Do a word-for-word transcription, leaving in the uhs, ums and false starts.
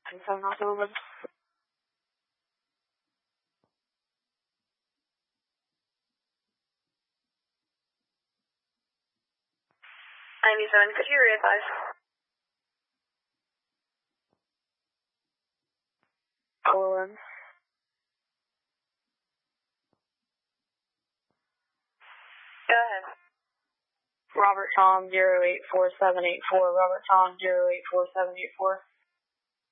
seven October. ninety-seven, could you readvise? Colin. Go ahead. Robert Tom, zero eight four seven eight four. Robert Tom, zero eight four seven eight four.